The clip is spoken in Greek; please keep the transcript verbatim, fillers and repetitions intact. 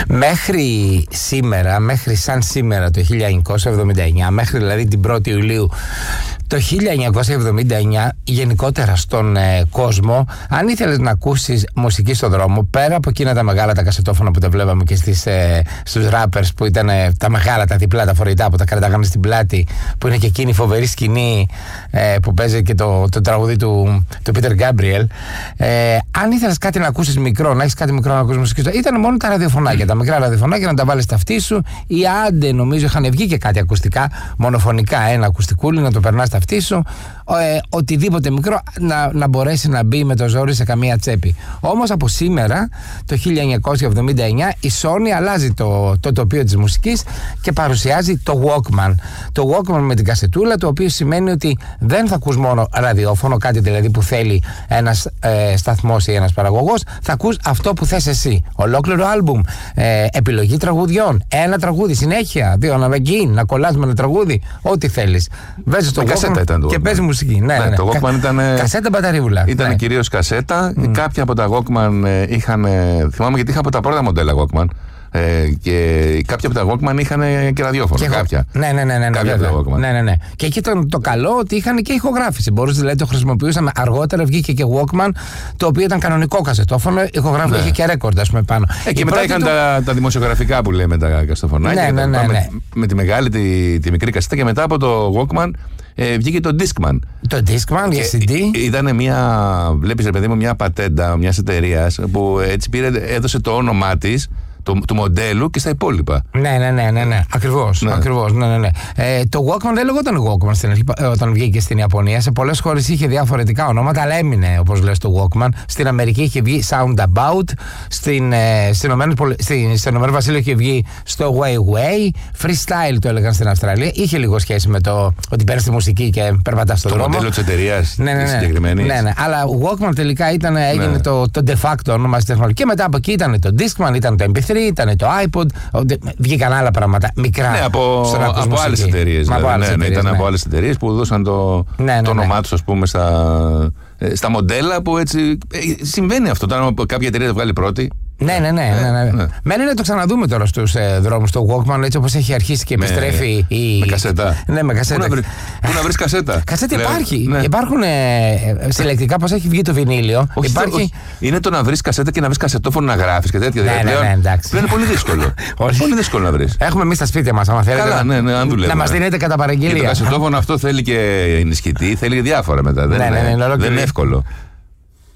Μέχρι σήμερα, μέχρι σαν σήμερα το χίλια εννιακόσια εβδομήντα εννιά, μέχρι δηλαδή την πρώτη Ιουλίου το χίλια εννιακόσια εβδομήντα εννιά, γενικότερα στον ε, κόσμο, αν ήθελες να ακούσεις μουσική στον δρόμο, πέρα από εκείνα τα μεγάλα τα κασετόφωνα που τα βλέπαμε και στις, ε, στους rappers που ήταν ε, τα μεγάλα, τα διπλά, τα φορητά που τα κρατάγανε στην πλάτη, που είναι και εκείνη η φοβερή σκηνή ε, που παίζει και το, το τραγούδι του, του Peter Gabriel, ε, αν ήθελες κάτι να ακούσεις μικρό, να έχεις κάτι μικρό να ακούσεις μουσική, ήταν μόνο τα ραδιοφωνάκια, τα μικρά ραδιοφωνάκια, να τα βάλεις στα αυτή σου, ή άντε νομίζω είχαν βγει και κάτι ακουστικά, μονοφωνικά, ένα ακουστικούλι να το περνάς στα αυτή σου, ε, οτιδήποτε μικρό να, να μπορέσει να μπει με το ζόρι σε καμία τσέπη. Όμως από σήμερα, το χίλια εννιακόσια εβδομήντα εννιά, η Sony αλλάζει το, το τοπίο της μουσικής και παρουσιάζει το Walkman. Το Walkman με την κασετούλα, το οποίο σημαίνει ότι δεν θα ακούς μόνο ραδιόφωνο, κάτι δηλαδή που θέλει ένας ε, σταθμός ή ένας παραγωγός, θα ακούς αυτό που θες εσύ. Ολόκληρο άλμπουμ, ε, επιλογή τραγουδιών, ένα τραγούδι συνέχεια, δύο αναγκή, να κολλάς με ένα τραγούδι, ό,τι θέλεις. Βάζεις το Walkman και παίζει μουσική. Ναι, ναι, ναι. Το Walkman ήταν. Κασέτα μπαταρίβουλα. Ήταν ναι. κυρίως κασέτα. Mm. Κάποια από τα Walkman είχαν. Θυμάμαι γιατί είχα από τα πρώτα μοντέλα Walkman. Ε, και κάποια από τα Walkman είχαν και ραδιόφωνο. Και κάποια. Ναι, ναι, ναι. ναι, κάποια ναι, από τα Walkman. Ναι, ναι, ναι. Και εκεί ήταν το καλό ότι είχαν και ηχογράφηση. Μπορούσε δηλαδή το χρησιμοποιούσαμε. Αργότερα βγήκε και Walkman, το οποίο ήταν κανονικό κασετόφωνο. Ηχογράφηση, ναι. είχε και ρέκορντ, α πούμε πάνω. Ε, και μετά είχαν του... τα, τα δημοσιογραφικά που λέμε τα κασετοφωνάκια. Ναι, ναι, ναι, ναι. Με, με τη μεγάλη, τη, τη μικρή κασέτα, και μετά από το Walkman ε, βγήκε το Discman. Το Discman, για σι ντι. Ήταν μια, βλέπεις ρε παιδί μου, μια πατέντα μια εταιρεία που έτσι πήρε, έδωσε το όνομά της, του, του μοντέλου και στα υπόλοιπα. Ναι, ναι, ναι, ναι, ναι. Ακριβώς. Ναι. Ακριβώς, ναι, ναι, ναι. Ε, το Walkman δεν λεγόταν Walkman στην αρχή, όταν βγήκε στην Ιαπωνία. Σε πολλές χώρες είχε διαφορετικά ονόματα, αλλά έμεινε, όπως λες, το Walkman. Στην Αμερική είχε βγει Soundabout, στην, ε, στην, στην, στο Ηνωμένο Βασίλειο είχε βγει στο Way Way, Freestyle το έλεγαν στην Αυστραλία. Είχε λίγο σχέση με το ότι παίρνεις τη μουσική και περπατάς στον δρόμο. Το μοντέλο της εταιρείας, ναι, ναι, ναι, συγκεκριμένη. Ναι, ναι. Αλλά Walkman τελικά ήταν, έγινε ναι. το, το de facto όνομα της τεχνολογίας. Και μετά από εκεί ήταν το Discman, ήταν το εμ πι θρι, ήταν το iPod, βγήκαν άλλα πράγματα μικρά. Ναι, από, από άλλες εταιρείες. Δηλαδή, ναι, ναι, ήταν ναι. από άλλες εταιρείες που δώσαν το, ναι, ναι, το όνομά ναι. τους, ας πούμε, στα, στα μοντέλα που έτσι. Συμβαίνει αυτό. Όταν κάποια εταιρεία το βγάλει πρώτη. Ναι, ναι, ναι. ναι, ναι. ναι. Μένει να το ξαναδούμε τώρα στους ε, δρόμους το Walkman, έτσι όπως έχει αρχίσει και επιστρέφει. Με, η... με κασέτα. Ναι, με κασέτα. Πού να, βρει, πού να βρεις κασέτα. Κασέτα υπάρχει. Ναι. Υπάρχουν ε, συλλεκτικά, πώς έχει βγει το βινίλιο. Όχι, υπάρχει... το, όχι. Είναι το να βρεις κασέτα και να βρεις κασετόφωνο να γράφεις και τέτοια. Ναι, ναι, ναι, ναι, εντάξει. Είναι πολύ δύσκολο. Πολύ δύσκολο να βρεις. Έχουμε εμείς στα σπίτια μας, άμα θέλετε. Καλά, ναι, ναι, αν δουλεύουμε. Να μας δίνετε κατά παραγγελία. Και το κασετόφωνο αυτό θέλει και ενισχυτή, θέλει και διάφορα μετά. Δεν είναι εύκολο.